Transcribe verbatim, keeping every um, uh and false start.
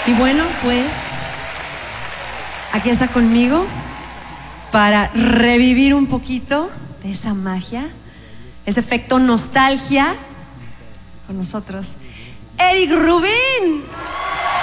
Y bueno, pues aquí está conmigo para revivir un poquito de esa magia, ese efecto nostalgia con nosotros, Eric Rubin.